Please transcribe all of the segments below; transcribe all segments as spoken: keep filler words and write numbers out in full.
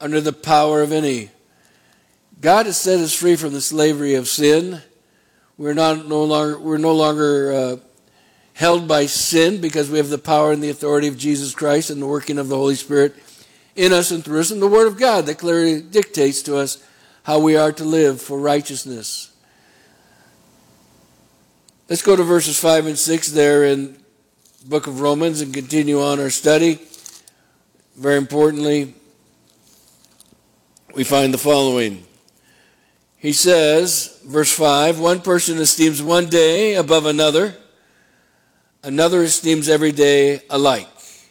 under the power of any. God has set us free from the slavery of sin. We're not no longer we're no longer uh, held by sin because we have the power and the authority of Jesus Christ and the working of the Holy Spirit in us and through us, and the Word of God that clearly dictates to us how we are to live for righteousness. Let's go to verses five and six there in the book of Romans and continue on our study. Very importantly, we find the following. He says, verse five, one person esteems one day above another, another esteems every day alike.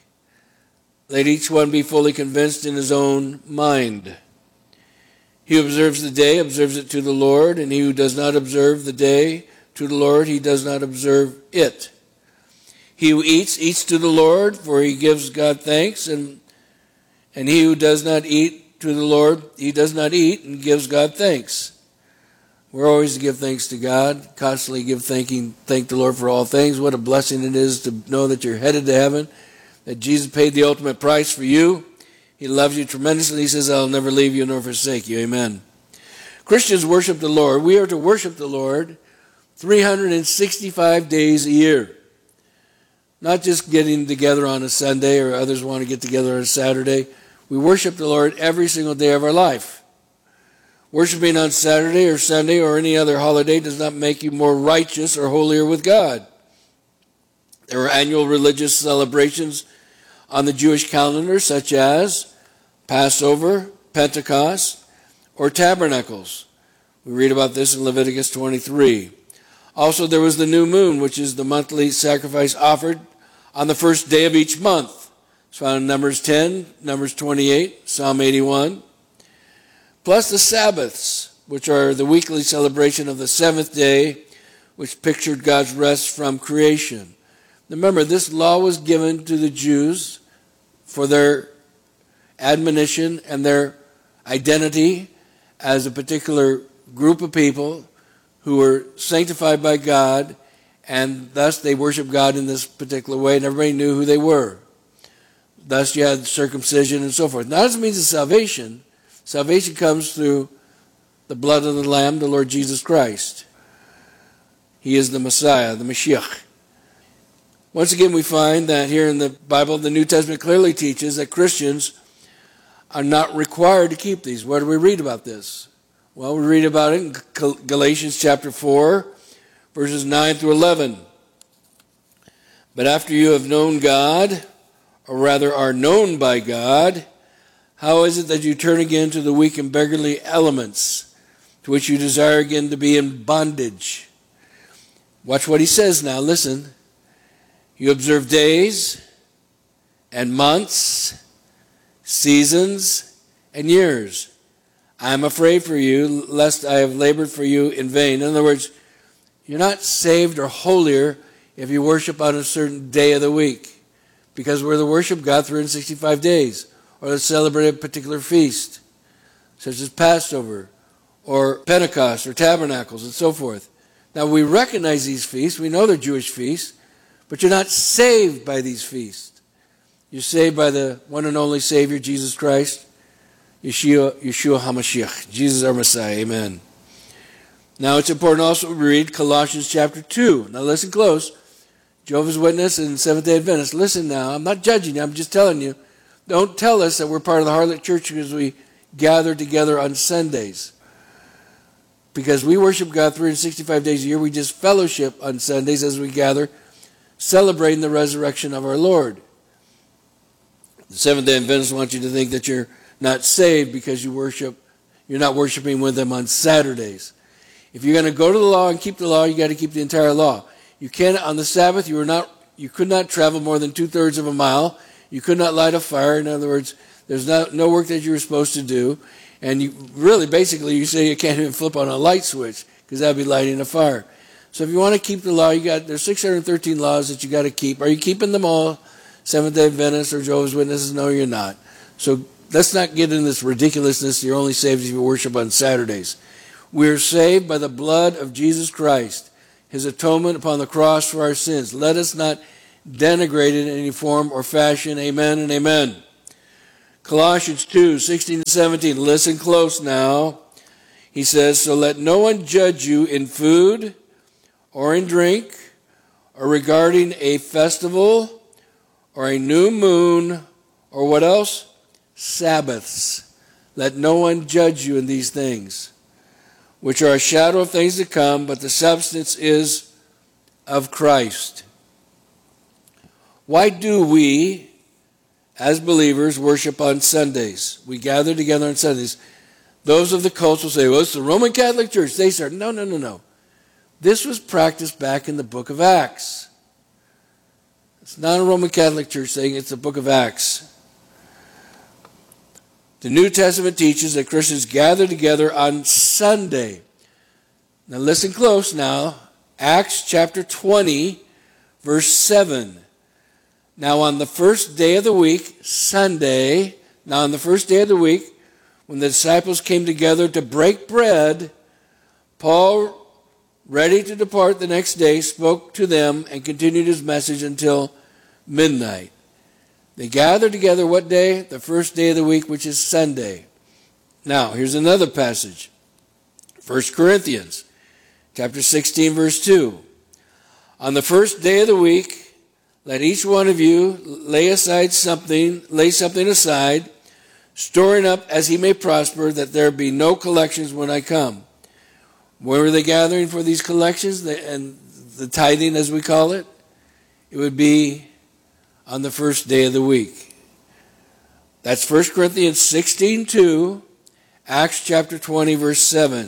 Let each one be fully convinced in his own mind. He who observes the day observes it to the Lord, and he who does not observe the day to the Lord, he does not observe it. He who eats, eats to the Lord, for he gives God thanks, and, and he who does not eat to the Lord, he does not eat and gives God thanks. We're always to give thanks to God, constantly give thanking, thank the Lord for all things. What a blessing it is to know that you're headed to heaven, that Jesus paid the ultimate price for you. He loves you tremendously. He says, I'll never leave you nor forsake you. Amen. Christians worship the Lord. We are to worship the Lord three hundred sixty-five days a year. Not just getting together on a Sunday or others want to get together on a Saturday. We worship the Lord every single day of our life. Worshiping on Saturday or Sunday or any other holiday does not make you more righteous or holier with God. There are annual religious celebrations on the Jewish calendar, such as Passover, Pentecost, or Tabernacles. We read about this in Leviticus twenty-three. Also, there was the new moon, which is the monthly sacrifice offered on the first day of each month. It's found in Numbers ten, Numbers twenty-eight, Psalm eighty-one. Plus the Sabbaths, which are the weekly celebration of the seventh day, which pictured God's rest from creation. Remember, this law was given to the Jews for their admonition and their identity as a particular group of people who were sanctified by God, and thus they worshiped God in this particular way, and everybody knew who they were. Thus you had circumcision and so forth. Not as a means of salvation. Salvation comes through the blood of the Lamb, the Lord Jesus Christ. He is the Messiah, the Mashiach. Once again, we find that here in the Bible, the New Testament clearly teaches that Christians are not required to keep these. Where do we read about this? Well, we read about it in Galatians chapter four, verses nine through eleven. But after you have known God, or rather are known by God, how is it that you turn again to the weak and beggarly elements, to which you desire again to be in bondage? Watch what he says now. Listen. You observe days and months, seasons and years. I am afraid for you, lest I have labored for you in vain. In other words, you're not saved or holier if you worship on a certain day of the week, because we're to worship God three hundred sixty-five days, or to celebrate a particular feast, such as Passover, or Pentecost, or Tabernacles, and so forth. Now, we recognize these feasts. We know they're Jewish feasts, but you're not saved by these feasts. You're saved by the one and only Savior, Jesus Christ, Yeshua, Yeshua HaMashiach, Jesus our Messiah. Amen. Now, it's important also to read Colossians chapter two. Now, listen close. Jehovah's Witness and Seventh-day Adventist, listen now. I'm not judging you. I'm just telling you. Don't tell us that we're part of the Harlot Church because we gather together on Sundays. Because we worship God three hundred sixty-five days a year. We just fellowship on Sundays as we gather, celebrating the resurrection of our Lord. The Seventh-day Adventists want you to think that you're not saved because you worship, you're not worshiping with them on Saturdays. If you're going to go to the law and keep the law, you got to keep the entire law. You can't, on the Sabbath, you were not, you could not travel more than two-thirds of a mile. You could not light a fire. In other words, there's no, no work that you were supposed to do. And you really, basically, you say you can't even flip on a light switch because that would be lighting a fire. So if you want to keep the law, you got there's six hundred thirteen laws that you got to keep. Are you keeping them all? Seventh-day Adventists or Jehovah's Witnesses? No, you're not. So let's not get into this ridiculousness. You're only saved if you worship on Saturdays. We're saved by the blood of Jesus Christ, his atonement upon the cross for our sins. Let us not denigrate it in any form or fashion. Amen and amen. Colossians two, sixteen and seventeen. Listen close now. He says, so let no one judge you in food or in drink or regarding a festival or a new moon or what else? Sabbaths. Let no one judge you in these things, which are a shadow of things to come, but the substance is of Christ. Why do we, as believers, worship on Sundays? We gather together on Sundays. Those of the cults will say, well, it's the Roman Catholic Church. They started. No, no, no, no. This was practiced back in the book of Acts. It's not a Roman Catholic Church saying it's the book of Acts. The New Testament teaches that Christians gather together on Sunday. Now listen close now. Acts chapter twenty, verse seven. Now on the first day of the week, Sunday, now on the first day of the week, when the disciples came together to break bread, Paul, ready to depart the next day, spoke to them and continued his message until midnight. They gathered together what day? The first day of the week, which is Sunday. Now, here's another passage. First Corinthians chapter sixteen, verse two. On the first day of the week, let each one of you lay aside something, lay something aside, storing up as he may prosper, that there be no collections when I come. Where were they gathering for these collections and the tithing, as we call it? It would be on the first day of the week. That's First Corinthians sixteen two, Acts chapter twenty, verse seven.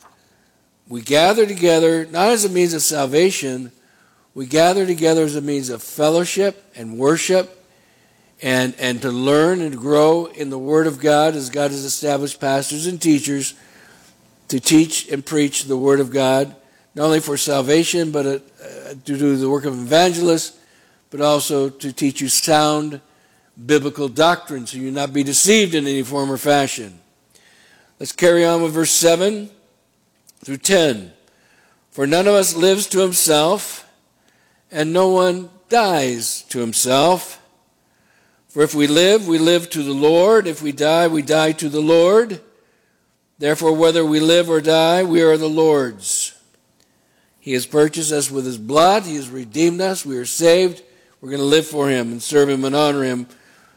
We gather together not as a means of salvation, we gather together as a means of fellowship and worship, and, and to learn and grow in the Word of God, as God has established pastors and teachers to teach and preach the Word of God, not only for salvation, but uh, to do the work of evangelists, but also to teach you sound biblical doctrine so you not be deceived in any form or fashion. Let's carry on with verse seven through ten. For none of us lives to himself, and no one dies to himself. For if we live, we live to the Lord. If we die, we die to the Lord. Therefore, whether we live or die, we are the Lord's. He has purchased us with his blood. He has redeemed us. We are saved. We're going to live for him and serve him and honor him.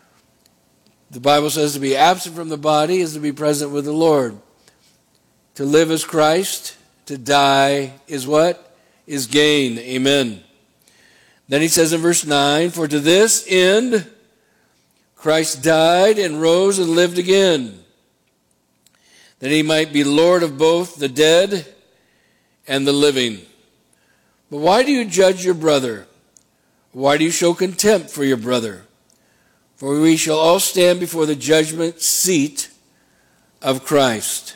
The Bible says to be absent from the body is to be present with the Lord. To live is Christ. To die is what? Is gain. Amen. Then he says in verse nine, for to this end Christ died and rose and lived again, that he might be Lord of both the dead and the living. But why do you judge your brother? Why do you show contempt for your brother? For we shall all stand before the judgment seat of Christ.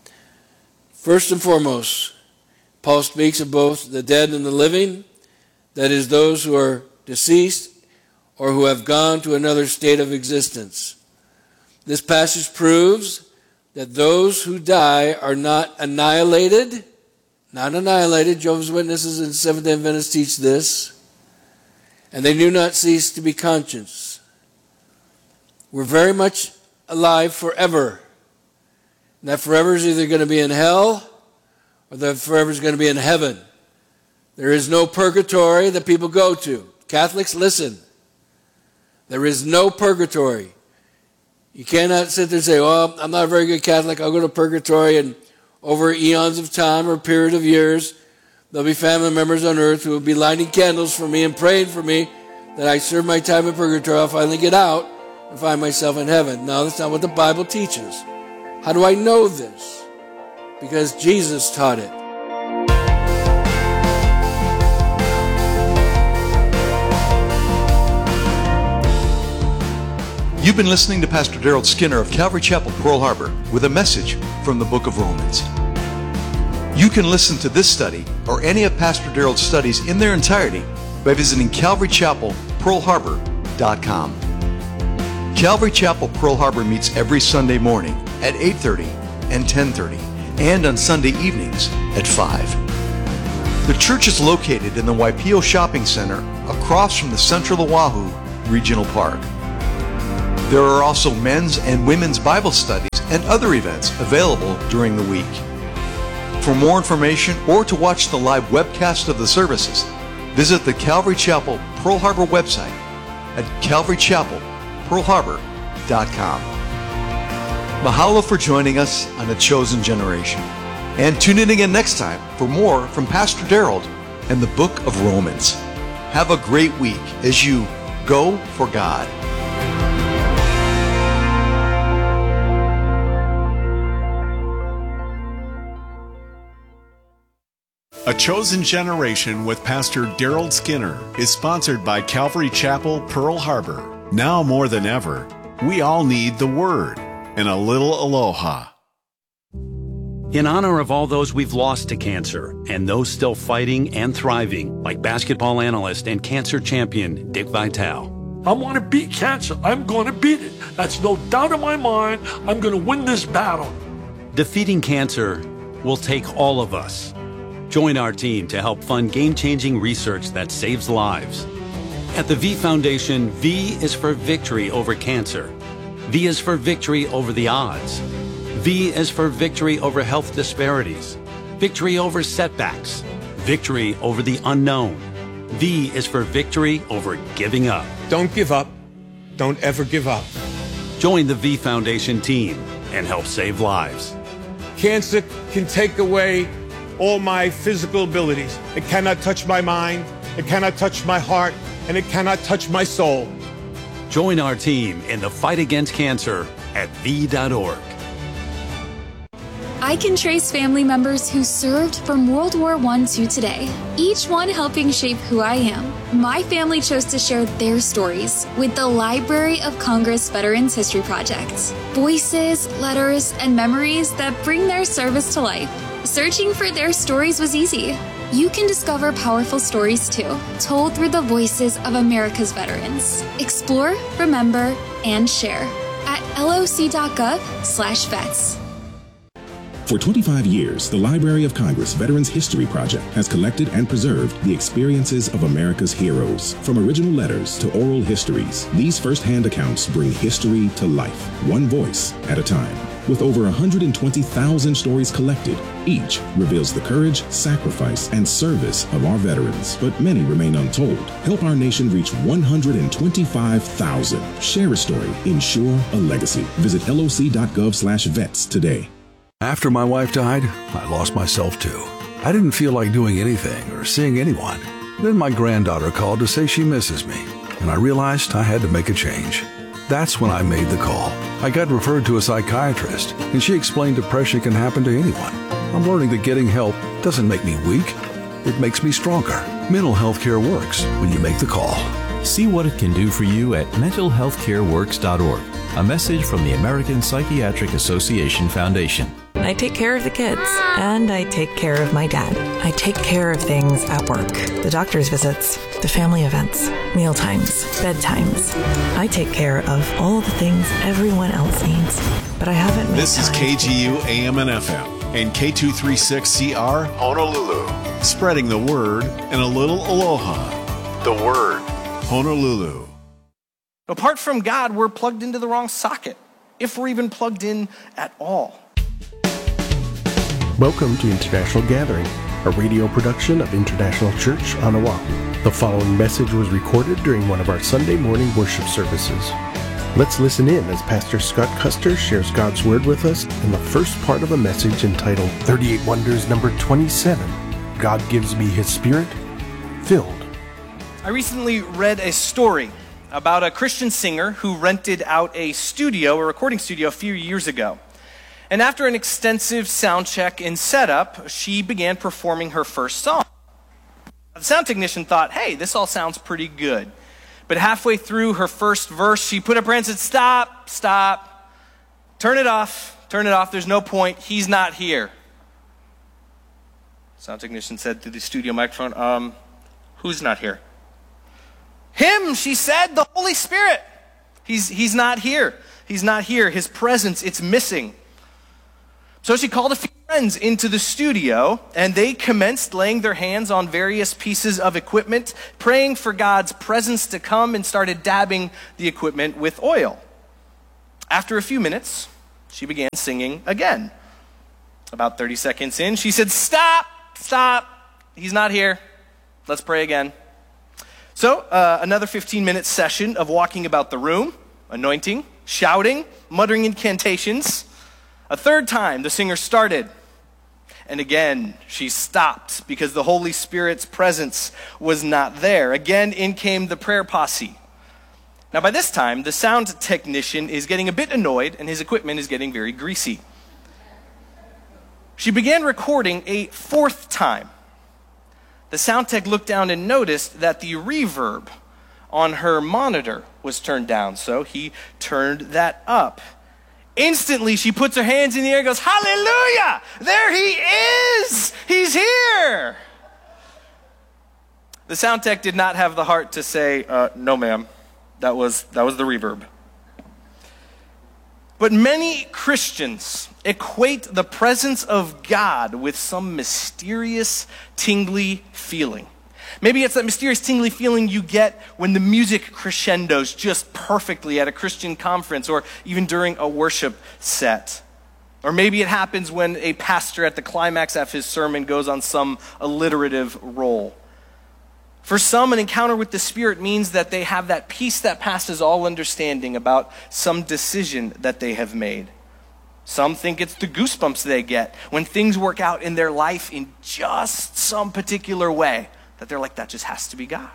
First and foremost, Paul speaks of both the dead and the living, that is, those who are deceased or who have gone to another state of existence. This passage proves that those who die are not annihilated, not annihilated. Jehovah's Witnesses and Seventh-day Adventists teach this. And they do not cease to be conscious. We're very much alive forever. And that forever is either going to be in hell or that forever is going to be in heaven. There is no purgatory that people go to. Catholics, listen. There is no purgatory. You cannot sit there and say, well, I'm not a very good Catholic. I'll go to purgatory, and over eons of time or a period of years, there'll be family members on earth who will be lighting candles for me and praying for me that I serve my time in purgatory. I'll finally get out and find myself in heaven. No, that's not what the Bible teaches. How do I know this? Because Jesus taught it. You've been listening to Pastor Daryl Skinner of Calvary Chapel, Pearl Harbor, with a message from the book of Romans. You can listen to this study or any of Pastor Daryl's studies in their entirety by visiting calvary chapel pearl harbor dot com. Calvary Chapel, Pearl Harbor meets every Sunday morning at eight thirty and ten thirty, and on Sunday evenings at five. The church is located in the Waipio Shopping Center across from the Central Oahu Regional Park. There are also men's and women's Bible studies and other events available during the week. For more information or to watch the live webcast of the services, visit the Calvary Chapel Pearl Harbor website at calvary chapel pearl harbor dot com. Mahalo for joining us on A Chosen Generation. And tune in again next time for more from Pastor Daryl and the Book of Romans. Have a great week as you go for God. A Chosen Generation with Pastor Daryl Skinner is sponsored by Calvary Chapel, Pearl Harbor. Now more than ever, we all need the Word and a little aloha. In honor of all those we've lost to cancer and those still fighting and thriving, like basketball analyst and cancer champion Dick Vitale. I want to beat cancer. I'm going to beat it. That's no doubt in my mind. I'm going to win this battle. Defeating cancer will take all of us. Join our team to help fund game-changing research that saves lives. At the V Foundation, V is for victory over cancer. V is for victory over the odds. V is for victory over health disparities, victory over setbacks, victory over the unknown. V is for victory over giving up. Don't give up. Don't ever give up. Join the V Foundation team and help save lives. Cancer can take away all my physical abilities. It cannot touch my mind, it cannot touch my heart, and it cannot touch my soul. Join our team in the fight against cancer at V dot org. I can trace family members who served from World War One to today, each one helping shape who I am. My family chose to share their stories with the Library of Congress Veterans History Project. Voices, letters, and memories that bring their service to life. Searching for their stories was easy. You can discover powerful stories too, told through the voices of America's veterans. Explore, remember, and share at loc.gov slash vets. For twenty-five years, the Library of Congress Veterans History Project has collected and preserved the experiences of America's heroes. From original letters to oral histories, these first-hand accounts bring history to life, one voice at a time. With over one hundred twenty thousand stories collected, each reveals the courage, sacrifice, and service of our veterans, but many remain untold. Help our nation reach one hundred twenty-five thousand. Share a story, ensure a legacy. Visit loc.gov slash vets today. After my wife died, I lost myself too. I didn't feel like doing anything or seeing anyone. Then my granddaughter called to say she misses me, and I realized I had to make a change. That's when I made the call. I got referred to a psychiatrist, and she explained depression can happen to anyone. I'm learning that getting help doesn't make me weak. It makes me stronger. Mental health care works when you make the call. See what it can do for you at mental health care works dot org. A message from the American Psychiatric Association Foundation. I take care of the kids, and I take care of my dad. I take care of things at work. The doctor's visits, the family events, meal times, bedtimes. I take care of all the things everyone else needs, but I haven't made This is K G U A M and F M and K two thirty-six C R Honolulu. Spreading the word and a little aloha. The word, Honolulu. Apart from God, we're plugged into the wrong socket, if we're even plugged in at all. Welcome to International Gathering, a radio production of International Church on Oahu. The following message was recorded during one of our Sunday morning worship services. Let's listen in as Pastor Scott Custer shares God's Word with us in the first part of a message entitled thirty-eight Wonders number twenty-seven, God Gives Me His Spirit, Filled. I recently read a story about a Christian singer who rented out a studio, a recording studio, a few years ago. And after an extensive sound check and setup, she began performing her first song. The sound technician thought, hey, this all sounds pretty good. But halfway through her first verse, she put up her hand and said, stop, stop, turn it off, turn it off, there's no point, he's not here. Sound technician said through the studio microphone, um, who's not here? Him, she said, the Holy Spirit. He's, he's not here. He's not here. His presence, it's missing. So she called a few friends into the studio, and they commenced laying their hands on various pieces of equipment, praying for God's presence to come, and started dabbing the equipment with oil. After a few minutes, she began singing again. About thirty seconds in, she said, "Stop, stop, he's not here. Let's pray again." So uh, another fifteen-minute session of walking about the room, anointing, shouting, muttering incantations. A third time, the singer started. And again, she stopped because the Holy Spirit's presence was not there. Again, in came the prayer posse. Now, by this time, the sound technician is getting a bit annoyed and his equipment is getting very greasy. She began recording a fourth time. The sound tech looked down and noticed that the reverb on her monitor was turned down, so he turned that up. Instantly, she puts her hands in the air and goes, "Hallelujah! There he is! He's here!" The sound tech did not have the heart to say, uh, "No, ma'am, that was, that was the reverb." But many Christians equate the presence of God with some mysterious, tingly feeling. Maybe it's that mysterious, tingly feeling you get when the music crescendos just perfectly at a Christian conference or even during a worship set. Or maybe it happens when a pastor at the climax of his sermon goes on some alliterative roll. For some, an encounter with the Spirit means that they have that peace that passes all understanding about some decision that they have made. Some think it's the goosebumps they get when things work out in their life in just some particular way, that they're like, that just has to be God.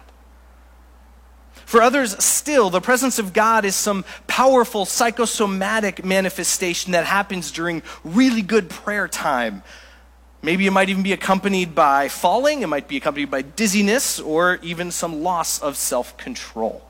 For others still, the presence of God is some powerful psychosomatic manifestation that happens during really good prayer time. Maybe it might even be accompanied by falling, it might be accompanied by dizziness, or even some loss of self-control.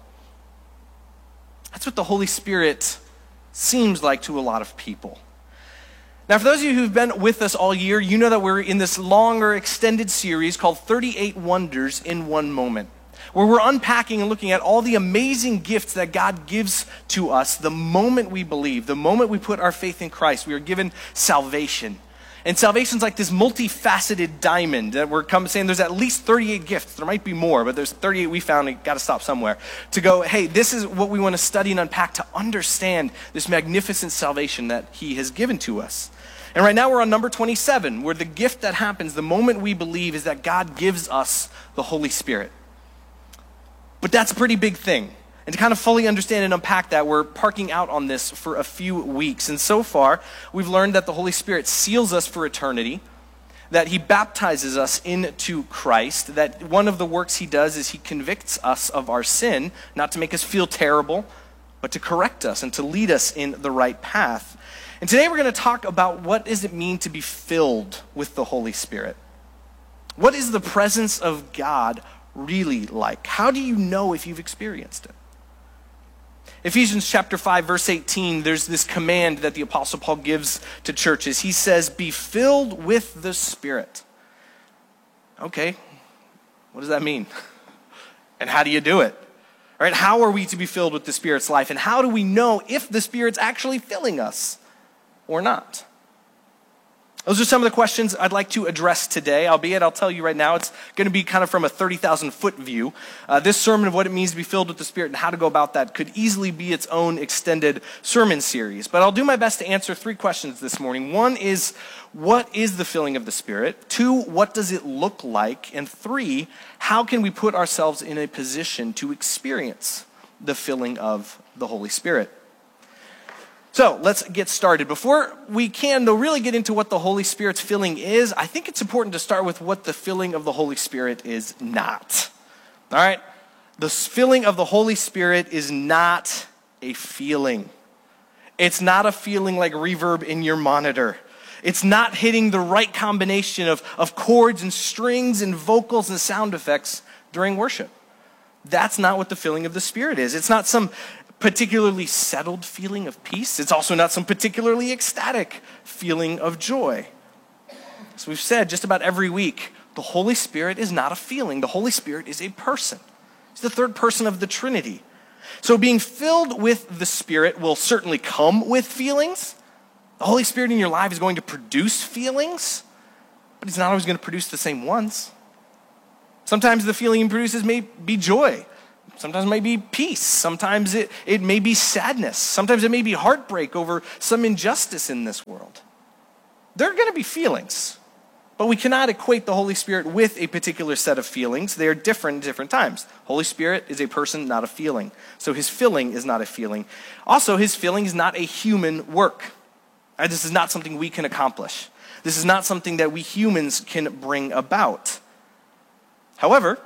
That's what the Holy Spirit seems like to a lot of people. Now, for those of you who've been with us all year, you know that we're in this longer, extended series called thirty-eight Wonders in One Moment, where we're unpacking and looking at all the amazing gifts that God gives to us the moment we believe, the moment we put our faith in Christ. We are given salvation. And salvation's like this multifaceted diamond that we're coming saying there's at least thirty-eight gifts. There might be more, but there's thirty-eight we found and got to stop somewhere. To go, hey, this is what we want to study and unpack to understand this magnificent salvation that he has given to us. And right now we're on number twenty-seven, where the gift that happens the moment we believe is that God gives us the Holy Spirit. But that's a pretty big thing. And to kind of fully understand and unpack that, we're parking out on this for a few weeks. And so far, we've learned that the Holy Spirit seals us for eternity, that he baptizes us into Christ, that one of the works he does is he convicts us of our sin, not to make us feel terrible, but to correct us and to lead us in the right path. And today we're going to talk about what does it mean to be filled with the Holy Spirit. What is the presence of God really like? How do you know if you've experienced it? Ephesians chapter five, verse eighteen, there's this command that the Apostle Paul gives to churches. He says, be filled with the Spirit. Okay, what does that mean? And how do you do it? All right, how are we to be filled with the Spirit's life? And how do we know if the Spirit's actually filling us or not? Those are some of the questions I'd like to address today, albeit I'll tell you right now, it's going to be kind of from a thirty thousand foot view. Uh, this sermon of what it means to be filled with the Spirit and how to go about that could easily be its own extended sermon series. But I'll do my best to answer three questions this morning. One is, what is the filling of the Spirit? Two, what does it look like? And three, how can we put ourselves in a position to experience the filling of the Holy Spirit? So let's get started. Before we can, though, really get into what the Holy Spirit's filling is, I think it's important to start with what the filling of the Holy Spirit is not. All right? The filling of the Holy Spirit is not a feeling. It's not a feeling like reverb in your monitor. It's not hitting the right combination of, of chords and strings and vocals and sound effects during worship. That's not what the filling of the Spirit is. It's not some particularly settled feeling of peace. It's also not some particularly ecstatic feeling of joy. As we've said just about every week, the Holy Spirit is not a feeling. The Holy Spirit is a person. He's the third person of the Trinity. So being filled with the Spirit will certainly come with feelings. The Holy Spirit in your life is going to produce feelings, but he's not always going to produce the same ones. Sometimes the feeling he produces may be joy. Sometimes it may be peace. Sometimes it, it may be sadness. Sometimes it may be heartbreak over some injustice in this world. There are going to be feelings, but we cannot equate the Holy Spirit with a particular set of feelings. They are different at different times. Holy Spirit is a person, not a feeling. So his filling is not a feeling. Also, his filling is not a human work. Right? This is not something we can accomplish. This is not something that we humans can bring about. However,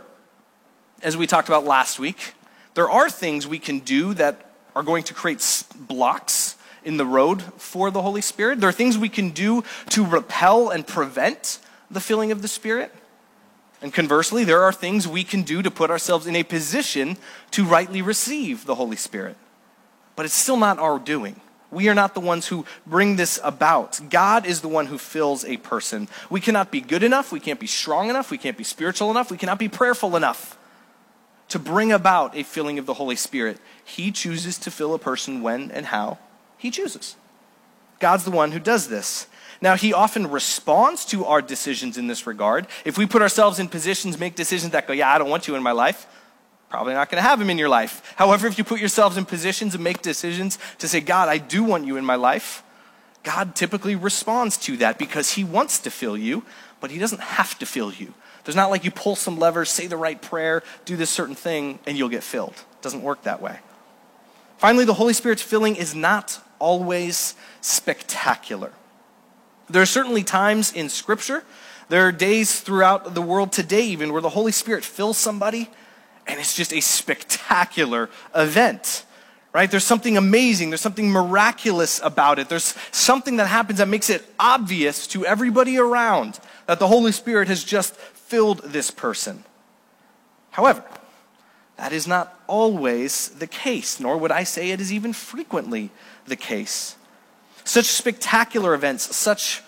as we talked about last week, there are things we can do that are going to create blocks in the road for the Holy Spirit. There are things we can do to repel and prevent the filling of the Spirit. And conversely, there are things we can do to put ourselves in a position to rightly receive the Holy Spirit. But it's still not our doing. We are not the ones who bring this about. God is the one who fills a person. We cannot be good enough, we can't be strong enough, we can't be spiritual enough, we cannot be prayerful enough to bring about a filling of the Holy Spirit. He chooses to fill a person when and how he chooses. God's the one who does this. Now, he often responds to our decisions in this regard. If we put ourselves in positions, make decisions that go, yeah, I don't want you in my life, probably not going to have him in your life. However, if you put yourselves in positions and make decisions to say, God, I do want you in my life, God typically responds to that because he wants to fill you, but he doesn't have to fill you. There's not like you pull some levers, say the right prayer, do this certain thing, and you'll get filled. It doesn't work that way. Finally, the Holy Spirit's filling is not always spectacular. There are certainly times in Scripture, there are days throughout the world today even, where the Holy Spirit fills somebody, and it's just a spectacular event. Right? There's something amazing, there's something miraculous about it. There's something that happens that makes it obvious to everybody around that the Holy Spirit has just filled this person. However, that is not always the case, nor would I say it is even frequently the case. Such spectacular events, such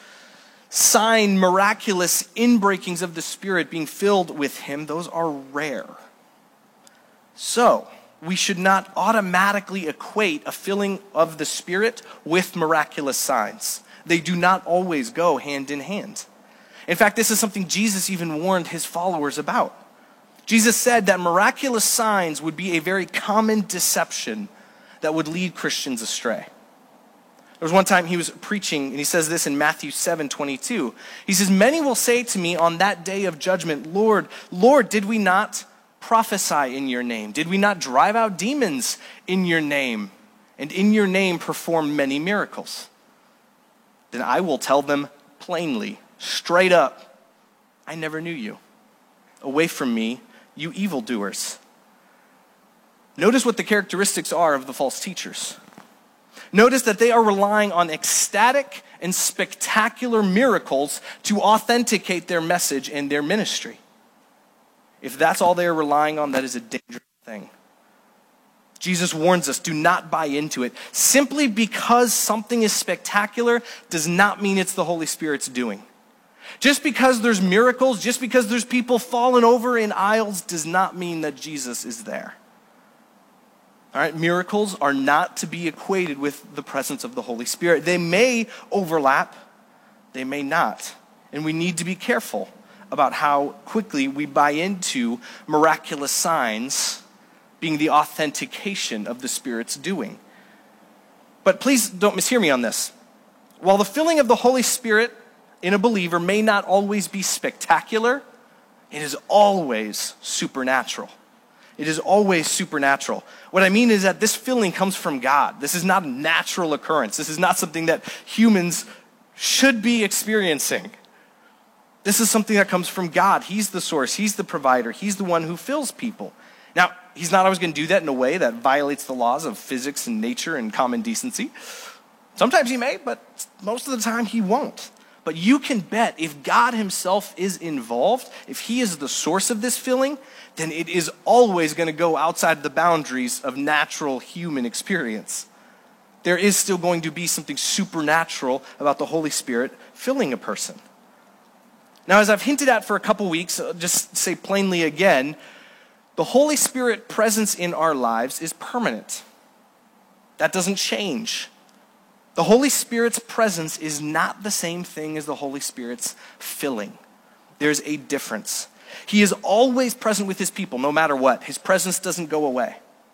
sign, miraculous inbreakings of the Spirit being filled with him, those are rare. So, we should not automatically equate a filling of the Spirit with miraculous signs. They do not always go hand in hand. In fact, this is something Jesus even warned his followers about. Jesus said that miraculous signs would be a very common deception that would lead Christians astray. There was one time he was preaching, and he says this in Matthew seven twenty-two. He says, "Many will say to me on that day of judgment, Lord, Lord, did we not prophesy in your name? Did we not drive out demons in your name? And in your name perform many miracles?" Then I will tell them plainly, straight up, I never knew you. Away from me, you evildoers. Notice what the characteristics are of the false teachers. Notice that they are relying on ecstatic and spectacular miracles to authenticate their message and their ministry. If that's all they are relying on, that is a dangerous thing. Jesus warns us, do not buy into it. Simply because something is spectacular does not mean it's the Holy Spirit's doing. Just because there's miracles, just because there's people falling over in aisles, does not mean that Jesus is there. All right, miracles are not to be equated with the presence of the Holy Spirit. They may overlap, they may not. And we need to be careful about how quickly we buy into miraculous signs being the authentication of the Spirit's doing. But please don't mishear me on this. While the filling of the Holy Spirit in a believer may not always be spectacular, it is always supernatural. It is always supernatural. What I mean is that this filling comes from God. This is not a natural occurrence. This is not something that humans should be experiencing. This is something that comes from God. He's the source. He's the provider. He's the one who fills people. Now, he's not always going to do that in a way that violates the laws of physics and nature and common decency. Sometimes he may, but most of the time he won't. But you can bet if God himself is involved, if he is the source of this filling, then it is always going to go outside the boundaries of natural human experience. There is still going to be something supernatural about the Holy Spirit filling a person. Now, as I've hinted at for a couple weeks, I'll just say plainly again, the Holy Spirit presence in our lives is permanent. That doesn't change. The Holy Spirit's presence is not the same thing as the Holy Spirit's filling. There's a difference. He is always present with his people, no matter what. His presence doesn't go away.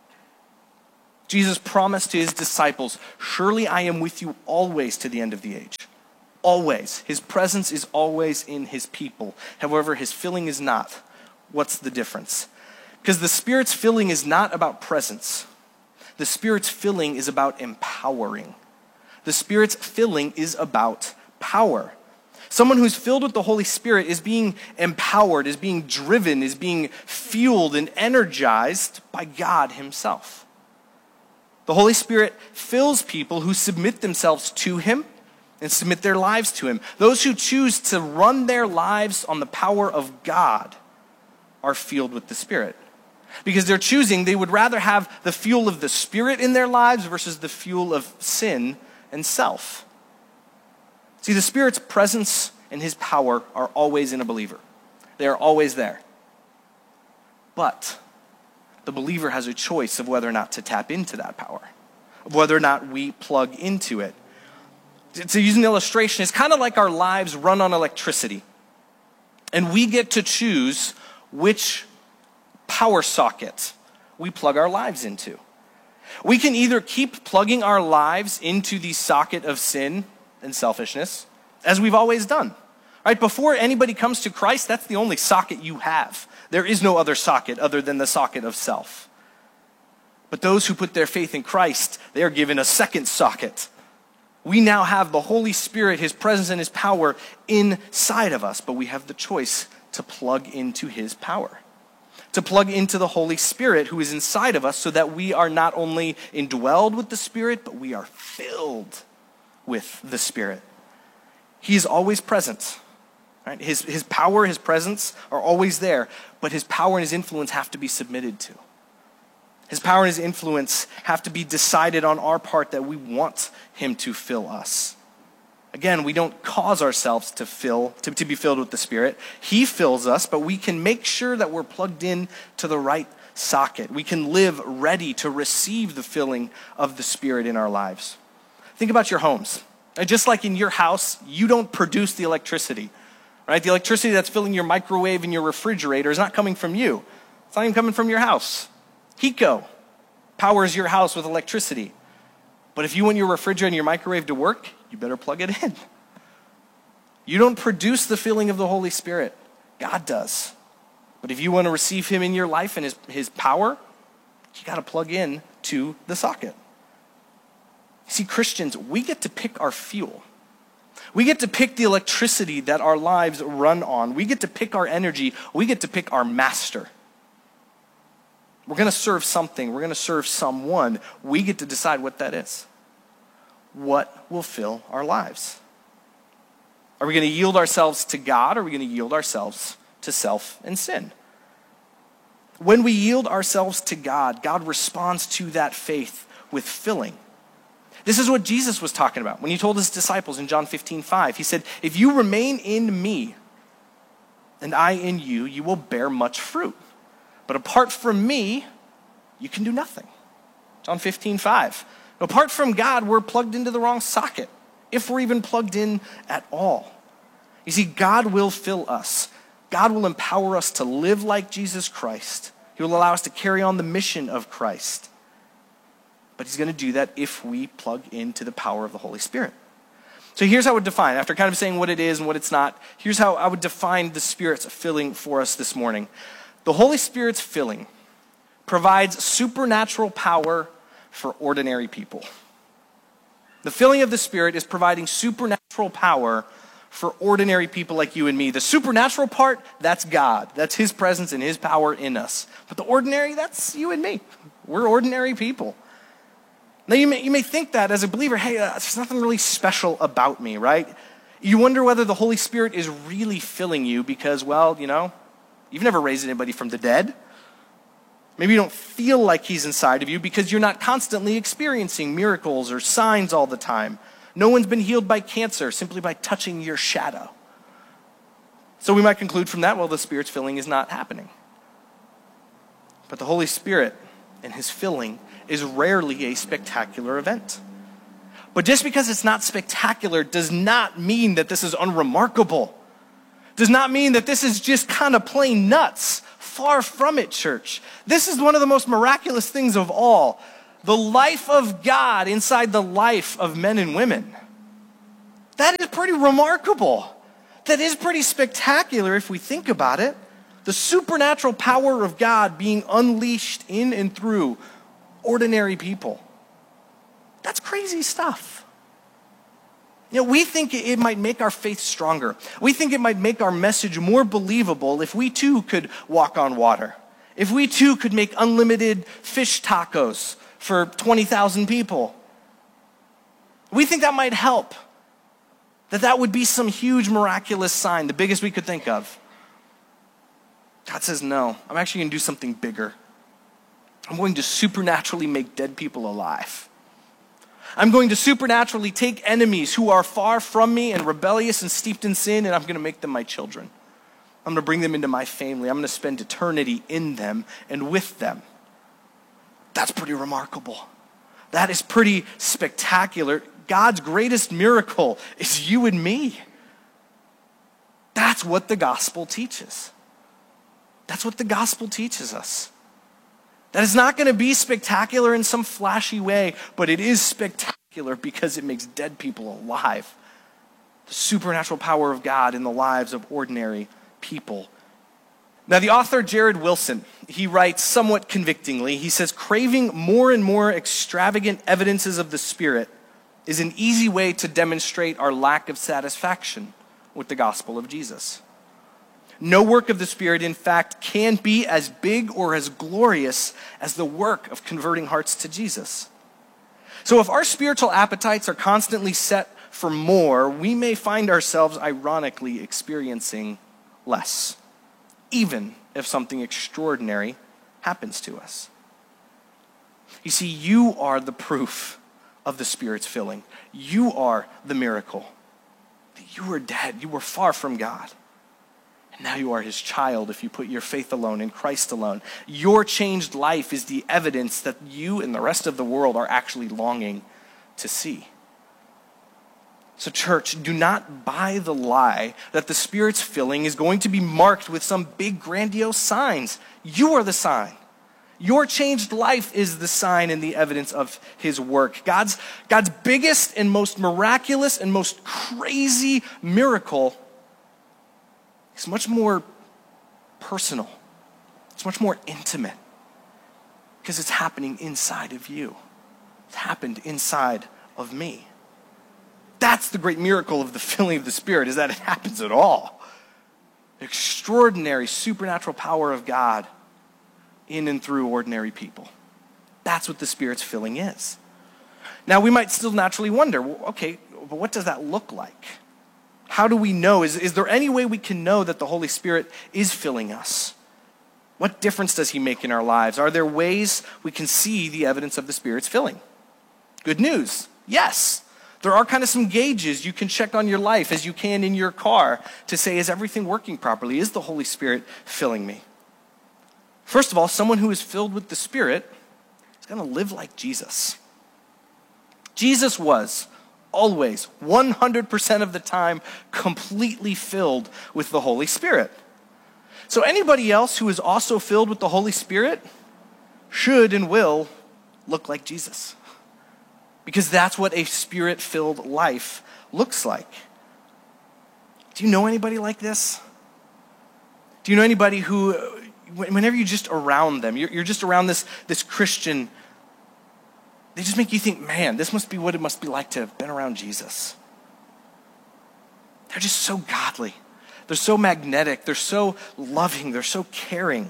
Jesus promised to his disciples, surely I am with you always to the end of the age. Always. His presence is always in his people. However, his filling is not. What's the difference? Because the Spirit's filling is not about presence. The Spirit's filling is about empowering. The Spirit's filling is about power. Someone who's filled with the Holy Spirit is being empowered, is being driven, is being fueled and energized by God himself. The Holy Spirit fills people who submit themselves to him and submit their lives to him. Those who choose to run their lives on the power of God are filled with the Spirit. Because they're choosing, they would rather have the fuel of the Spirit in their lives versus the fuel of sin and self. See, the Spirit's presence and his power are always in a believer. They are always there. But the believer has a choice of whether or not to tap into that power, of whether or not we plug into it. To use an illustration, it's kind of like our lives run on electricity. And we get to choose which power socket we plug our lives into. We can either keep plugging our lives into the socket of sin and selfishness, as we've always done. Right? Before anybody comes to Christ, that's the only socket you have. There is no other socket other than the socket of self. But those who put their faith in Christ, they are given a second socket. We now have the Holy Spirit, his presence and his power inside of us, but we have the choice to plug into his power. To plug into the Holy Spirit who is inside of us so that we are not only indwelled with the Spirit, but we are filled with the Spirit. He is always present. Right? His, his power, his presence are always there, but his power and his influence have to be submitted to. His power and his influence have to be decided on our part that we want him to fill us. Again, we don't cause ourselves to fill, to, to be filled with the Spirit. He fills us, but we can make sure that we're plugged in to the right socket. We can live ready to receive the filling of the Spirit in our lives. Think about your homes. Just like in your house, you don't produce the electricity. Right? The electricity that's filling your microwave and your refrigerator is not coming from you. It's not even coming from your house. HECO powers your house with electricity. But if you want your refrigerator and your microwave to work, you better plug it in. You don't produce the filling of the Holy Spirit. God does. But if you want to receive him in your life and his, his power, you got to plug in to the socket. See, Christians, we get to pick our fuel. We get to pick the electricity that our lives run on. We get to pick our energy. We get to pick our master. We're going to serve something. We're going to serve someone. We get to decide what that is. What will fill our lives? Are we going to yield ourselves to God, or are we going to yield ourselves to self and sin? When we yield ourselves to God, God responds to that faith with filling. This is what Jesus was talking about when he told his disciples in John fifteen five. He said, if you remain in me and I in you, you will bear much fruit. But apart from me, you can do nothing. John fifteen five. Apart from God, we're plugged into the wrong socket, if we're even plugged in at all. You see, God will fill us. God will empower us to live like Jesus Christ. He will allow us to carry on the mission of Christ. But he's going to do that if we plug into the power of the Holy Spirit. So here's how I would define, after kind of saying what it is and what it's not, here's how I would define the Spirit's filling for us this morning. The Holy Spirit's filling provides supernatural power for ordinary people. The filling of the Spirit is providing supernatural power for ordinary people like you and me. The supernatural part, that's God. That's his presence and his power in us. But the ordinary, that's you and me. We're ordinary people. Now, you may, you may think that as a believer, hey, uh, there's nothing really special about me, right? You wonder whether the Holy Spirit is really filling you because, well, you know, you've never raised anybody from the dead. Maybe you don't feel like he's inside of you because you're not constantly experiencing miracles or signs all the time. No one's been healed by cancer simply by touching your shadow. So we might conclude from that, well, the Spirit's filling is not happening. But the Holy Spirit and his filling is rarely a spectacular event. But just because it's not spectacular does not mean that this is unremarkable. does not mean that this is just kind of plain nuts. Far from it, church. This is one of the most miraculous things of all. The life of God inside the life of men and women. That is pretty remarkable. That is pretty spectacular if we think about it. The supernatural power of God being unleashed in and through ordinary people. That's crazy stuff. You know, we think it might make our faith stronger. We think it might make our message more believable if we too could walk on water. If we too could make unlimited fish tacos for twenty thousand people. We think that might help. That that would be some huge miraculous sign, the biggest we could think of. God says, no, I'm actually going to do something bigger. I'm going to supernaturally make dead people alive. I'm going to supernaturally take enemies who are far from me and rebellious and steeped in sin, and I'm going to make them my children. I'm going to bring them into my family. I'm going to spend eternity in them and with them. That's pretty remarkable. That is pretty spectacular. God's greatest miracle is you and me. That's what the gospel teaches. That's what the gospel teaches us. That is not going to be spectacular in some flashy way, but it is spectacular because it makes dead people alive. The supernatural power of God in the lives of ordinary people. Now, the author Jared Wilson, he writes somewhat convictingly. He says, craving more and more extravagant evidences of the Spirit is an easy way to demonstrate our lack of satisfaction with the gospel of Jesus. No work of the Spirit, in fact, can be as big or as glorious as the work of converting hearts to Jesus. So if our spiritual appetites are constantly set for more, we may find ourselves ironically experiencing less, even if something extraordinary happens to us. You see, you are the proof of the Spirit's filling. You are the miracle. You were dead. You were far from God. And now you are his child if you put your faith alone in Christ alone. Your changed life is the evidence that you and the rest of the world are actually longing to see. So church, do not buy the lie that the Spirit's filling is going to be marked with some big grandiose signs. You are the sign. Your changed life is the sign and the evidence of his work. God's, God's biggest and most miraculous and most crazy miracle is much more personal. It's much more intimate because it's happening inside of you. It's happened inside of me. That's the great miracle of the filling of the Spirit, is that it happens at all. The extraordinary supernatural power of God in and through ordinary people. That's what the Spirit's filling is. Now, we might still naturally wonder, well, okay, but what does that look like? How do we know? Is, is there any way we can know that the Holy Spirit is filling us? What difference does he make in our lives? Are there ways we can see the evidence of the Spirit's filling? Good news, yes. There are kind of some gauges you can check on your life as you can in your car to say, is everything working properly? Is the Holy Spirit filling me? First of all, someone who is filled with the Spirit is going to live like Jesus. Jesus was always, one hundred percent of the time, completely filled with the Holy Spirit. So anybody else who is also filled with the Holy Spirit should and will look like Jesus. Because that's what a Spirit-filled life looks like. Do you know anybody like this? Do you know anybody who, whenever you're just around them, you're, you're just around this, this Christian, they just make you think, man, this must be what it must be like to have been around Jesus. They're just so godly. They're so magnetic. They're so loving. They're so caring.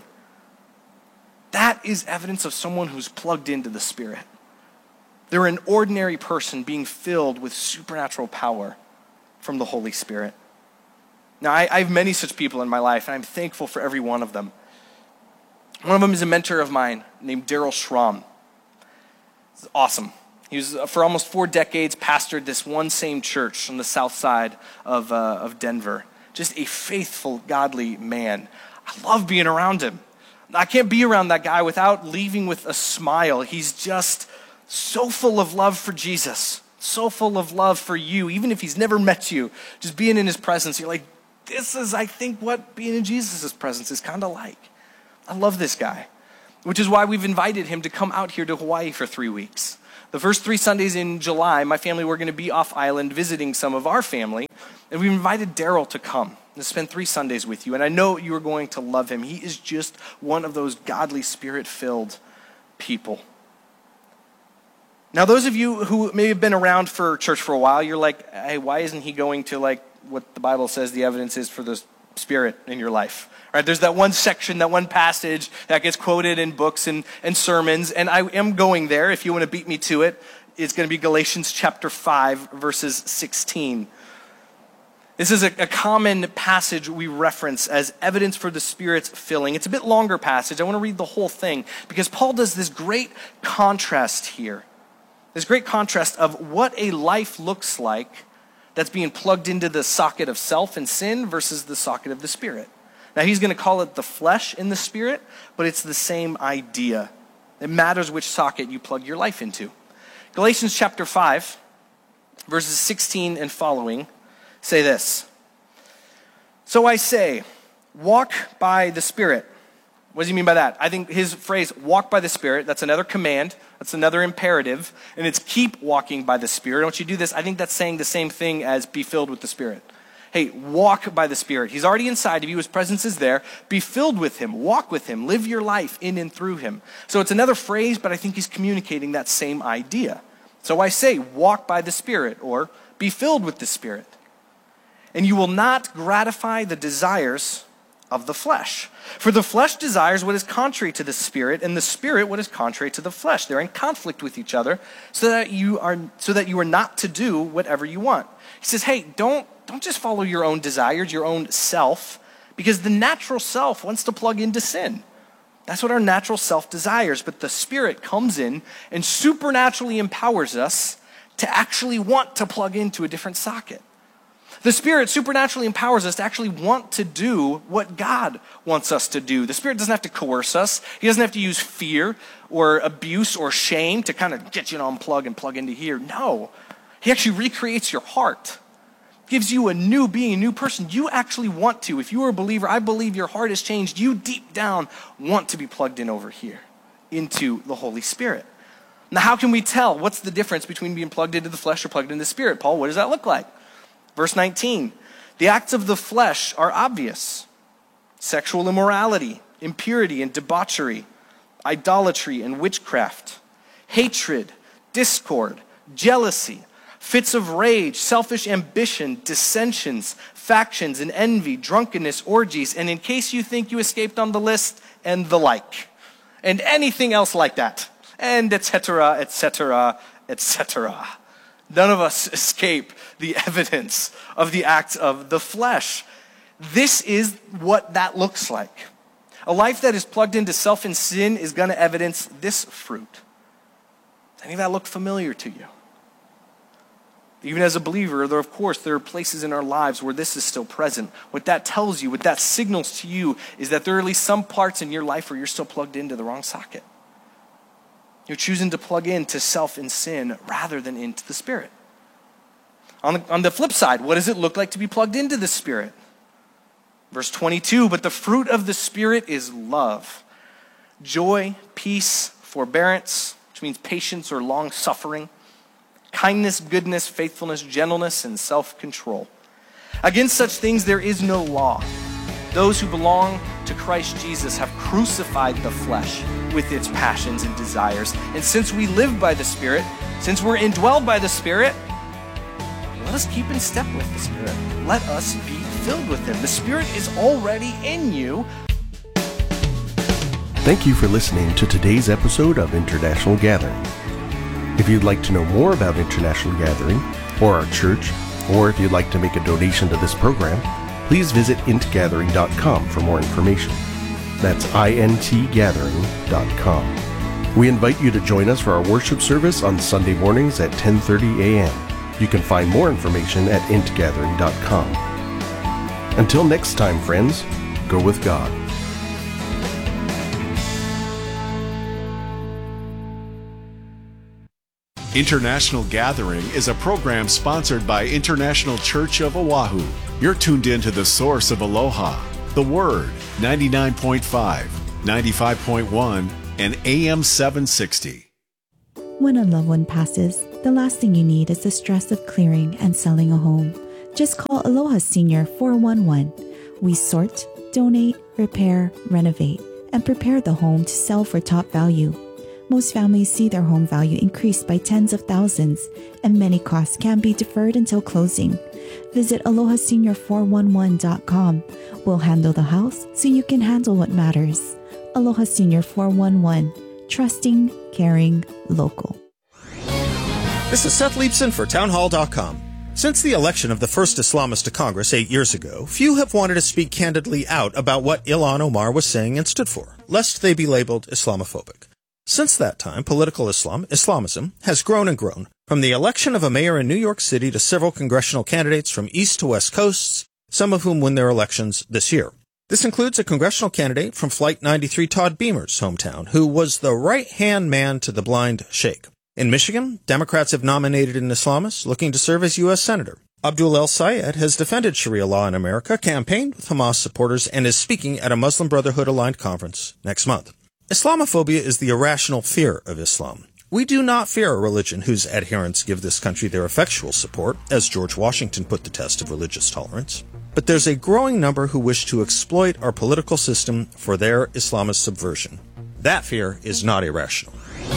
That is evidence of someone who's plugged into the Spirit. They're an ordinary person being filled with supernatural power from the Holy Spirit. Now, I, I have many such people in my life, and I'm thankful for every one of them. One of them is a mentor of mine named Daryl Schramm. It's awesome. He was, for almost four decades, pastored this one same church on the south side of, uh, of Denver. Just a faithful, godly man. I love being around him. I can't be around that guy without leaving with a smile. He's just so full of love for Jesus, so full of love for you, even if he's never met you. Just being in his presence, you're like, this is, I think, what being in Jesus' presence is kind of like. I love this guy, which is why we've invited him to come out here to Hawaii for three weeks. The first three Sundays in July, my family were going to be off island visiting some of our family, and we invited Daryl to come to spend three Sundays with you, and I know you are going to love him. He is just one of those godly, spirit-filled people. Now, those of you who may have been around for church for a while, you're like, hey, why isn't he going to like what the Bible says the evidence is for the Spirit in your life? Right? There's that one section, that one passage that gets quoted in books and, and sermons, and I am going there. If you want to beat me to it, it's going to be Galatians chapter five, verses sixteen. This is a, a common passage we reference as evidence for the Spirit's filling. It's a bit longer passage. I want to read the whole thing because Paul does this great contrast here. This great contrast of what a life looks like that's being plugged into the socket of self and sin versus the socket of the Spirit. Now he's going to call it the flesh and the Spirit, but it's the same idea. It matters which socket you plug your life into. Galatians chapter five, verses sixteen and following say this. So I say, walk by the Spirit. What does he mean by that? I think his phrase, walk by the Spirit, that's another command, that's another imperative, and it's keep walking by the Spirit. Don't you do this? I think that's saying the same thing as be filled with the Spirit. Hey, walk by the Spirit. He's already inside of you. His presence is there. Be filled with him. Walk with him. Live your life in and through him. So it's another phrase, but I think he's communicating that same idea. So I say, walk by the Spirit, or be filled with the Spirit. And you will not gratify the desires of the flesh. For the flesh desires what is contrary to the Spirit, and the Spirit what is contrary to the flesh. They're in conflict with each other, so that you are so that you are not to do whatever you want. He says, hey, don't don't just follow your own desires, your own self, because the natural self wants to plug into sin. That's what our natural self desires, but the Spirit comes in and supernaturally empowers us to actually want to plug into a different socket. The Spirit supernaturally empowers us to actually want to do what God wants us to do. The Spirit doesn't have to coerce us. He doesn't have to use fear or abuse or shame to kind of get you to unplug and plug into here. No. He actually recreates your heart. Gives you a new being, a new person. You actually want to. If you are a believer, I believe your heart has changed. You deep down want to be plugged in over here into the Holy Spirit. Now, how can we tell? What's the difference between being plugged into the flesh or plugged into the Spirit? Paul, what does that look like? Verse nineteen, the acts of the flesh are obvious. Sexual immorality, impurity and debauchery, idolatry and witchcraft, hatred, discord, jealousy, fits of rage, selfish ambition, dissensions, factions and envy, drunkenness, orgies, and in case you think you escaped on the list, and the like. And anything else like that. And et cetera, et cetera, et cetera. None of us escape the evidence of the acts of the flesh. This is what that looks like. A life that is plugged into self and sin is going to evidence this fruit. Does any of that look familiar to you? Even as a believer, there, of course, there are places in our lives where this is still present. What that tells you, what that signals to you, is that there are at least some parts in your life where you're still plugged into the wrong socket. You're choosing to plug into self and sin rather than into the Spirit. On the, on the flip side, what does it look like to be plugged into the Spirit? Verse twenty-two, but the fruit of the Spirit is love, joy, peace, forbearance, which means patience or long suffering, kindness, goodness, faithfulness, gentleness, and self-control. Against such things there is no law. Those who belong to Christ Jesus have crucified the flesh with its passions and desires. And since we live by the Spirit, since we're indwelled by the Spirit, let us keep in step with the Spirit. Let us be filled with Him. The Spirit is already in you. Thank you for listening to today's episode of International Gathering. If you'd like to know more about International Gathering, or our church, or if you'd like to make a donation to this program, please visit int gathering dot com for more information. That's int gathering dot com. We invite you to join us for our worship service on Sunday mornings at ten thirty a.m. You can find more information at int gathering dot com. Until next time, friends, go with God. International Gathering is a program sponsored by International Church of Oahu. You're tuned in to the source of Aloha, The Word, ninety-nine point five, ninety-five point one, and A M seven sixty. When a loved one passes, the last thing you need is the stress of clearing and selling a home. Just call Aloha Senior four one one. We sort, donate, repair, renovate, and prepare the home to sell for top value. Most families see their home value increase by tens of thousands, and many costs can be deferred until closing. Visit aloha senior four one one dot com. We'll handle the house so you can handle what matters. Aloha Senior four one one. Trusting, caring, local. This is Seth Leibson for townhall dot com. Since the election of the first Islamist to Congress eight years ago, few have wanted to speak candidly out about what Ilhan Omar was saying and stood for, lest they be labeled Islamophobic. Since that time, political Islam, Islamism, has grown and grown, from the election of a mayor in New York City to several congressional candidates from east to west coasts, some of whom win their elections this year. This includes a congressional candidate from Flight ninety-three, Todd Beamer's hometown, who was the right-hand man to the blind sheikh. In Michigan, Democrats have nominated an Islamist looking to serve as U S Senator. Abdul El Sayed has defended Sharia law in America, campaigned with Hamas supporters, and is speaking at a Muslim Brotherhood-aligned conference next month. Islamophobia is the irrational fear of Islam. We do not fear a religion whose adherents give this country their effectual support, as George Washington put the test of religious tolerance. But there's a growing number who wish to exploit our political system for their Islamist subversion. That fear is not irrational.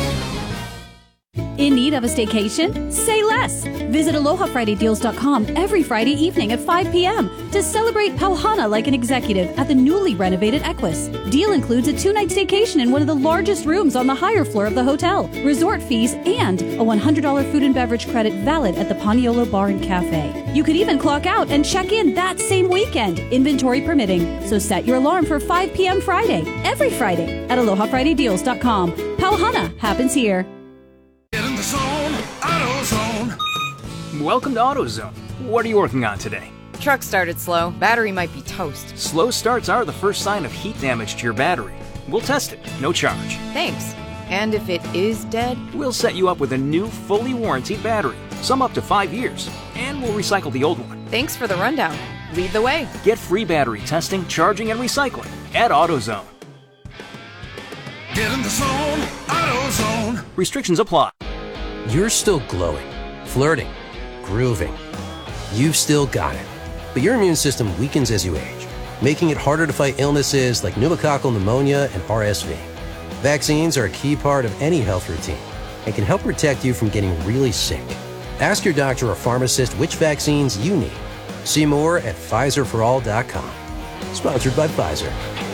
In need of a staycation? Say less! Visit aloha friday deals dot com every Friday evening at five p.m. to celebrate Pauhana like an executive at the newly renovated Equus. Deal includes a two-night staycation in one of the largest rooms on the higher floor of the hotel, resort fees, and a one hundred dollars food and beverage credit valid at the Paniolo Bar and Cafe. You could even clock out and check in that same weekend, inventory permitting. So set your alarm for five p.m. Friday, every Friday, at aloha friday deals dot com. Pauhana happens here. Get in the zone, AutoZone. Welcome to AutoZone. What are you working on today? Truck started slow. Battery might be toast. Slow starts are the first sign of heat damage to your battery. We'll test it, no charge. Thanks. And if it is dead? We'll set you up with a new, fully warranted battery, some up to five years, and we'll recycle the old one. Thanks for the rundown. Lead the way. Get free battery testing, charging, and recycling at AutoZone. Get in the zone, AutoZone. Restrictions apply. You're still glowing, flirting, grooving. You've still got it. But your immune system weakens as you age, making it harder to fight illnesses like pneumococcal pneumonia and R S V. Vaccines are a key part of any health routine and can help protect you from getting really sick. Ask your doctor or pharmacist which vaccines you need. See more at Pfizer for all dot com. Sponsored by Pfizer.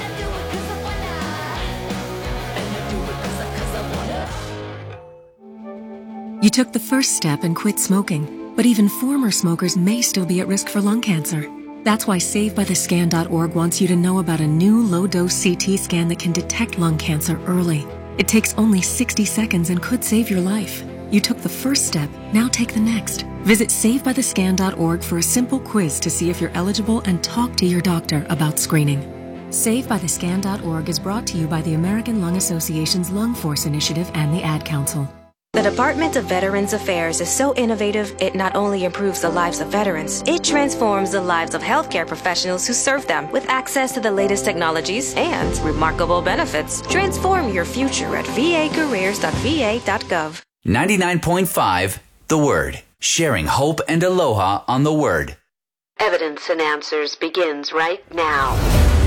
You took the first step and quit smoking, but even former smokers may still be at risk for lung cancer. That's why save by the scan dot org wants you to know about a new low-dose C T scan that can detect lung cancer early. It takes only sixty seconds and could save your life. You took the first step, now take the next. Visit save by the scan dot org for a simple quiz to see if you're eligible and talk to your doctor about screening. save by the scan dot org is brought to you by the American Lung Association's Lung Force Initiative and the Ad Council. The Department of Veterans Affairs is so innovative, it not only improves the lives of veterans, it transforms the lives of healthcare professionals who serve them with access to the latest technologies and remarkable benefits. Transform your future at v a careers dot v a dot gov. ninety-nine point five, The Word. Sharing hope and aloha on The Word. Evidence and Answers begins right now.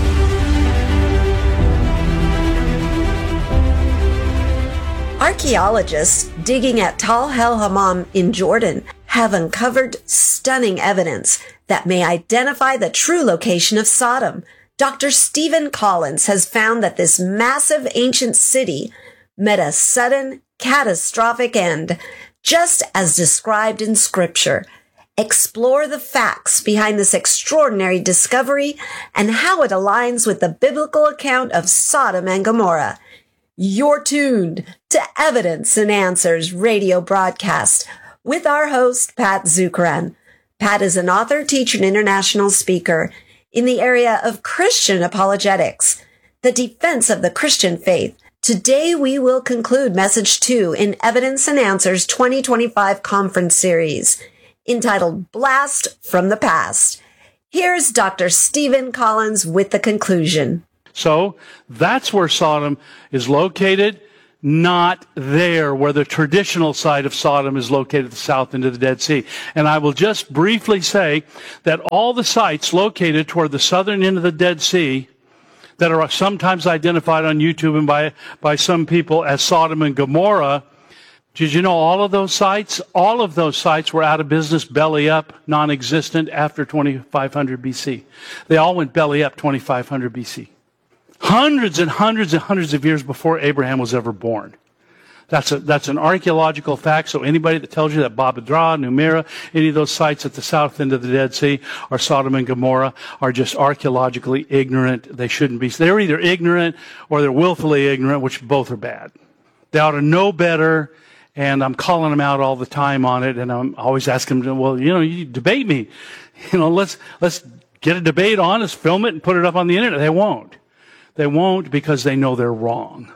Archaeologists digging at Tal El Hammam in Jordan have uncovered stunning evidence that may identify the true location of Sodom. Doctor Stephen Collins has found that this massive ancient city met a sudden, catastrophic end, just as described in Scripture. Explore the facts behind this extraordinary discovery and how it aligns with the biblical account of Sodom and Gomorrah. You're tuned to Evidence and Answers radio broadcast with our host, Pat Zukeran. Pat is an author, teacher, and international speaker in the area of Christian apologetics, the defense of the Christian faith, Today we will conclude Message two in Evidence and Answers twenty twenty-five Conference Series, entitled Blast from the Past. Here's Doctor Stephen Collins with the conclusion. So that's where Sodom is located, not there where the traditional site of Sodom is located at the south end of the Dead Sea. And I will just briefly say that all the sites located toward the southern end of the Dead Sea that are sometimes identified on YouTube and by, by some people as Sodom and Gomorrah, did you know all of those sites? All of those sites were out of business, belly up, non-existent after twenty-five hundred B C. They all went belly up twenty-five hundred B C. Hundreds and hundreds and hundreds of years before Abraham was ever born. That's a, that's an archaeological fact, so anybody that tells you that Babadra, Numera, any of those sites at the south end of the Dead Sea are Sodom and Gomorrah are just archaeologically ignorant. They shouldn't be. They're either ignorant or they're willfully ignorant, which both are bad. They ought to know better, and I'm calling them out all the time on it, and I'm always asking them, well, you know, you debate me. You know, let's let's get a debate on, let's film it and put it up on the internet. They won't. They won't because they know they're wrong.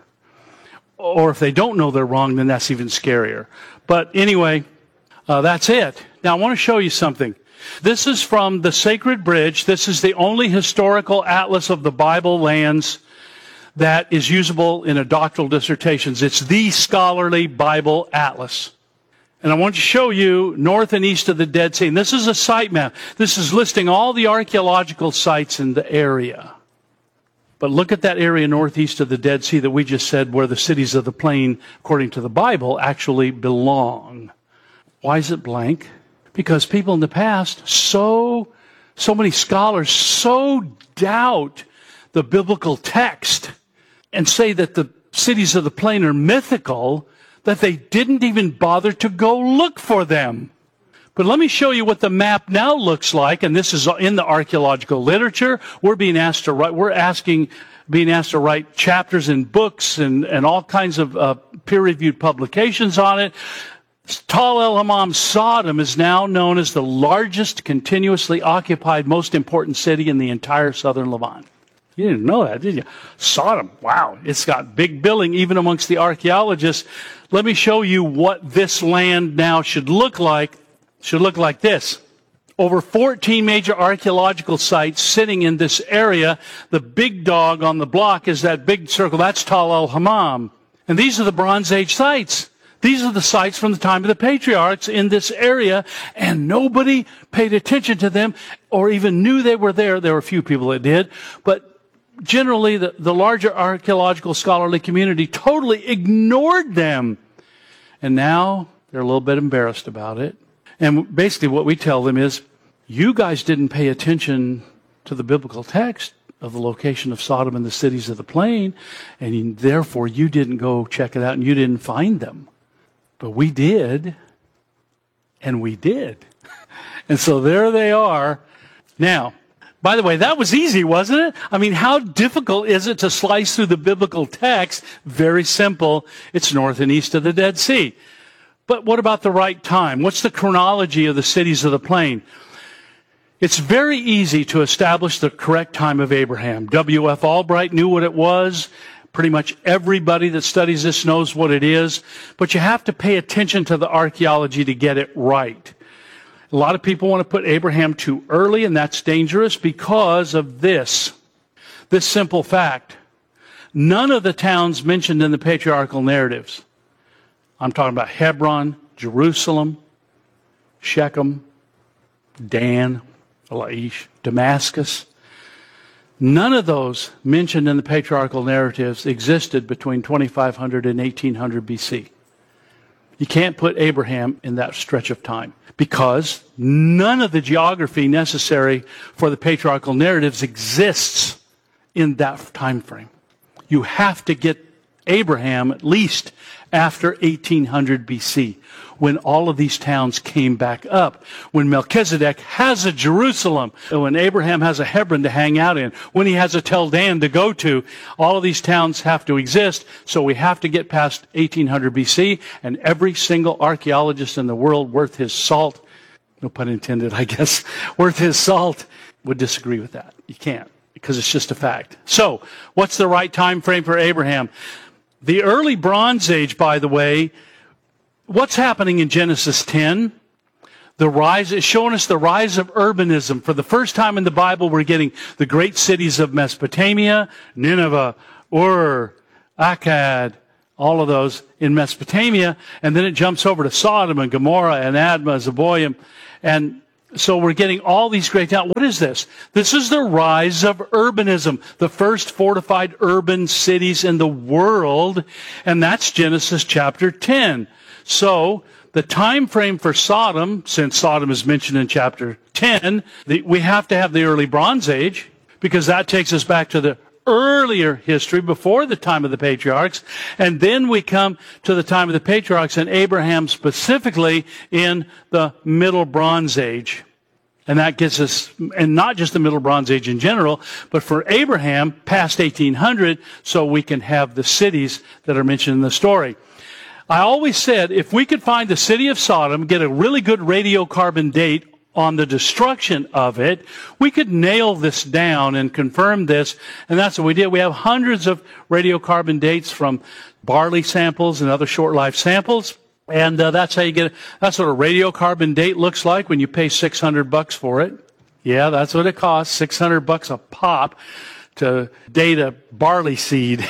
Or if they don't know they're wrong, then that's even scarier. But anyway, uh, that's it. Now I want to show you something. This is from the Sacred Bridge. This is the only historical atlas of the Bible lands that is usable in a doctoral dissertations. It's the scholarly Bible atlas. And I want to show you north and east of the Dead Sea. And this is a site map. This is listing all the archaeological sites in the area. But look at that area northeast of the Dead Sea that we just said where the cities of the plain, according to the Bible, actually belong. Why is it blank? Because people in the past, so, so many scholars so doubt the biblical text and say that the cities of the plain are mythical that they didn't even bother to go look for them. But let me show you what the map now looks like, and this is in the archaeological literature. We're being asked to write, we're asking, being asked to write chapters in books and, and all kinds of uh, peer-reviewed publications on it. Tal El Hammam, Sodom, is now known as the largest continuously occupied, most important city in the entire southern Levant. You didn't know that, did you? Sodom, wow, it's got big billing even amongst the archaeologists. Let me show you what this land now should look like. Should look like this. Over fourteen major archaeological sites sitting in this area. The big dog on the block is that big circle. That's Tal El Hammam. And these are the Bronze Age sites. These are the sites from the time of the patriarchs in this area, and nobody paid attention to them or even knew they were there. There were a few people that did, but generally the, the larger archaeological scholarly community totally ignored them. And now they're a little bit embarrassed about it. And basically what we tell them is, you guys didn't pay attention to the biblical text of the location of Sodom and the cities of the plain, and therefore you didn't go check it out and you didn't find them. But we did, and we did. And so there they are. Now, by the way, that was easy, wasn't it? I mean, how difficult is it to slice through the biblical text? Very simple. It's north and east of the Dead Sea. But what about the right time? What's the chronology of the cities of the plain? It's very easy to establish the correct time of Abraham. W F Albright knew what it was. Pretty much everybody that studies this knows what it is. But you have to pay attention to the archaeology to get it right. A lot of people want to put Abraham too early, and that's dangerous because of this. This simple fact. None of the towns mentioned in the patriarchal narratives, I'm talking about Hebron, Jerusalem, Shechem, Dan, Laish, Damascus. None of those mentioned in the patriarchal narratives existed between twenty-five hundred and eighteen hundred B C. You can't put Abraham in that stretch of time because none of the geography necessary for the patriarchal narratives exists in that time frame. You have to get Abraham at least after eighteen hundred B C, when all of these towns came back up, when Melchizedek has a Jerusalem, when Abraham has a Hebron to hang out in, when he has a Tel Dan to go to. All of these towns have to exist, so we have to get past eighteen hundred B C, and every single archaeologist in the world worth his salt, no pun intended, I guess, worth his salt, would disagree with that. You can't, because it's just a fact. So, what's the right time frame for Abraham? The early Bronze Age, by the way, what's happening in Genesis ten? The rise is showing us the rise of urbanism. For the first time in the Bible, we're getting the great cities of Mesopotamia, Nineveh, Ur, Akkad, all of those in Mesopotamia, and then it jumps over to Sodom and Gomorrah and Admah, Zeboim, and so we're getting all these great towns. What is this? This is the rise of urbanism, the first fortified urban cities in the world, and that's Genesis chapter ten. So the time frame for Sodom, since Sodom is mentioned in chapter ten, the, we have to have the early Bronze Age, because that takes us back to the earlier history before the time of the patriarchs, and then we come to the time of the patriarchs and Abraham specifically in the Middle Bronze Age. And that gets us, and not just the Middle Bronze Age in general, but for Abraham past eighteen hundred, so we can have the cities that are mentioned in the story. I always said if we could find the city of Sodom, get a really good radiocarbon date on the destruction of it, we could nail this down and confirm this, and that's what we did. We have hundreds of radiocarbon dates from barley samples and other short-life samples, and uh, that's how you get, that's what a radiocarbon date looks like when you pay six hundred bucks for it. Yeah, that's what it costs, six hundred bucks a pop to date a barley seed.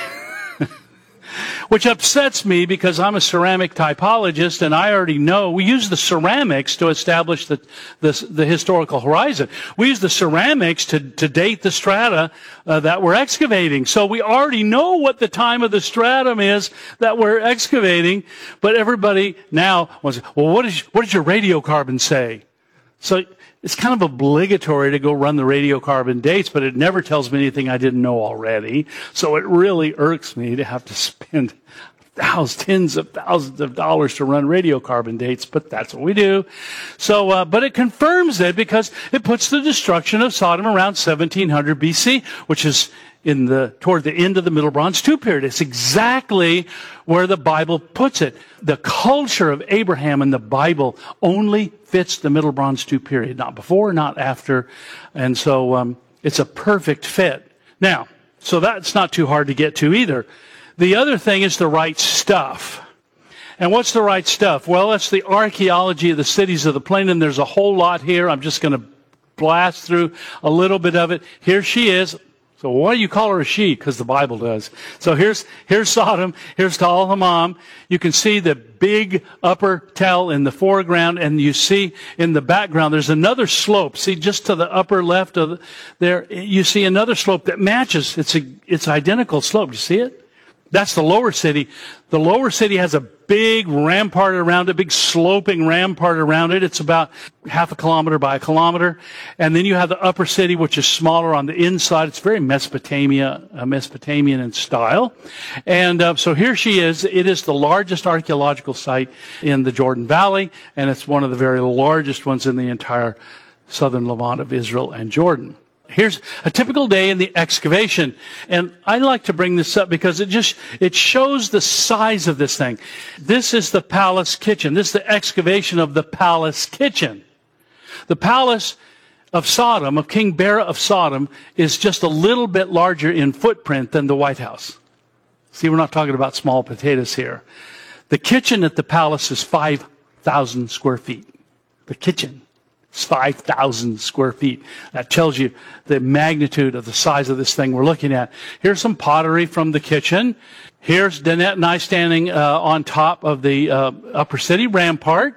Which upsets me because I'm a ceramic typologist and I already know we use the ceramics to establish the, the, the historical horizon. We use the ceramics to, to date the strata uh, that we're excavating. So we already know what the time of the stratum is that we're excavating, but everybody now wants, well, what, is, what does your radiocarbon say? So it's kind of obligatory to go run the radiocarbon dates, but it never tells me anything I didn't know already. So it really irks me to have to spend thousands, tens of thousands of dollars to run radiocarbon dates, but that's what we do. So, uh, but it confirms it because it puts the destruction of Sodom around seventeen hundred B C, which is in the toward the end of the Middle Bronze two period. It's exactly where the Bible puts it. The culture of Abraham in the Bible only fits the Middle Bronze two period, not before, not after, and so um, it's a perfect fit. Now, so that's not too hard to get to either. The other thing is the right stuff. And what's the right stuff? Well, that's the archaeology of the cities of the plain, and there's a whole lot here. I'm just going to blast through a little bit of it. Here she is. So why do you call her a she? Because the Bible does. So here's here's Sodom. Here's Tal Hammam. You can see the big upper tell in the foreground, and you see in the background there's another slope. See, just to the upper left of the, there, you see another slope that matches. It's a it's identical slope. Do you see it? That's the lower city. The lower city has a big rampart around it, big sloping rampart around it. It's about half a kilometer by a kilometer. And then you have the upper city, which is smaller on the inside. It's very Mesopotamia, uh, Mesopotamian in style. And uh, so here she is. It is the largest archaeological site in the Jordan Valley, and it's one of the very largest ones in the entire southern Levant of Israel and Jordan. Here's a typical day in the excavation. And I like to bring this up because it just, it shows the size of this thing. This is the palace kitchen. This is the excavation of the palace kitchen. The palace of Sodom, of King Bera of Sodom, is just a little bit larger in footprint than the White House. See, we're not talking about small potatoes here. The kitchen at the palace is five thousand square feet. The kitchen. It's five thousand square feet. That tells you the magnitude of the size of this thing we're looking at. Here's some pottery from the kitchen. Here's Danette and I standing uh, on top of the uh, upper city rampart.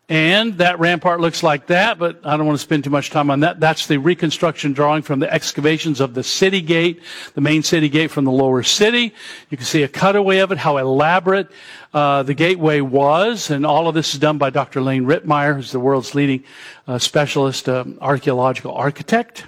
And that rampart looks like that, but I don't want to spend too much time on that. That's the reconstruction drawing from the excavations of the city gate, the main city gate from the lower city. You can see a cutaway of it, how elaborate uh, the gateway was. And all of this is done by Doctor Lane Rittmeyer, who's the world's leading uh, specialist um, archaeological architect.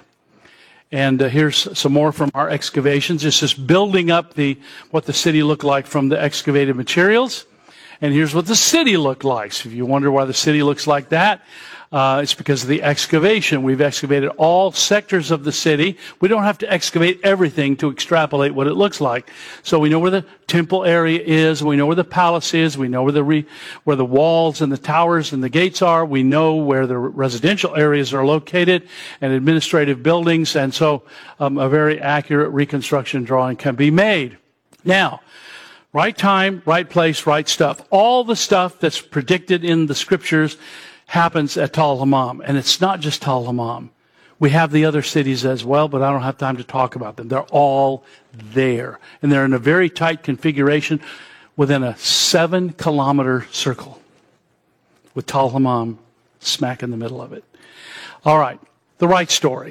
And uh, here's some more from our excavations. This is building up the what the city looked like from the excavated materials. And here's what the city looked like. So if you wonder why the city looks like that, uh, it's because of the excavation. We've excavated all sectors of the city. We don't have to excavate everything to extrapolate what it looks like. So we know where the temple area is. We know where the palace is. We know where the re, where the walls and the towers and the gates are. We know where the residential areas are located and administrative buildings. And so um, a very accurate reconstruction drawing can be made. Now, Right time, right place, right stuff. All the stuff that's predicted in the scriptures happens at Tal Hammam. And it's not just Tal Hammam. We have the other cities as well, but I don't have time to talk about them. They're all there. And they're in a very tight configuration within a seven kilometer circle with Tal Hammam smack in the middle of it. All right, the right story.